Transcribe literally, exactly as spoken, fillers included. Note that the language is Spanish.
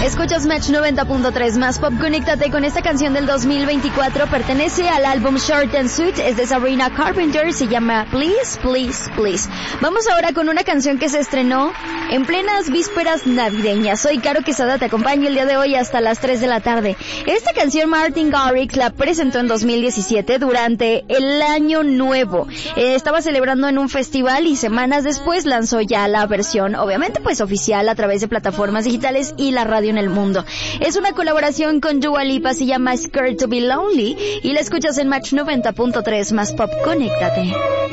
Escuchas Match noventa punto tres más pop. Conéctate con esta canción del dos mil veinticuatro. Pertenece al álbum Short and Sweet. Es de Sabrina Carpenter. Se llama Please, Please, Please. Vamos ahora con una canción que se estrenó en plenas vísperas navideñas. Soy Caro Quesada. Te acompaño el día de hoy hasta las tres de la tarde. Esta canción Martin Garrix la presentó en dos mil diecisiete durante el Año Nuevo. Eh, estaba celebrando en un festival y semanas después lanzó ya la versión, obviamente pues oficial a través de plataformas digitales y la radio en el mundo. Es una colaboración con Dua Lipa, se llama Scared to be Lonely y la escuchas en Match noventa punto tres más pop. Conéctate.